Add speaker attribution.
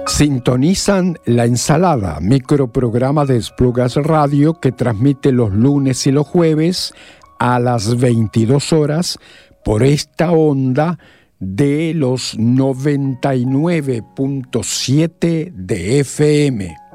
Speaker 1: Sintonizan La Ensalada, microprograma de Esplugas Radio que transmite los lunes y los jueves a las 22 horas por esta onda de los 99.7 de FM.